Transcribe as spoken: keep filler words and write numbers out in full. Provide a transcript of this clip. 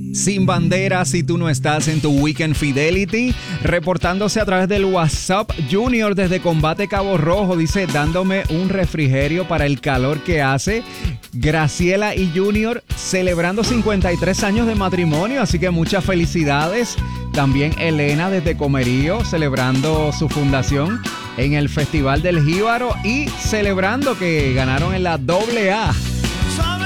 Sin bandera si tú no estás en tu Weekend Fidelity. Reportándose a través del WhatsApp, Junior desde Combate Cabo Rojo dice, dándome un refrigerio para el calor que hace. Graciela y Junior celebrando cincuenta y tres años de matrimonio, así que muchas felicidades. También Elena desde Comerío celebrando su fundación en el Festival del Jíbaro y celebrando que ganaron en la doble A.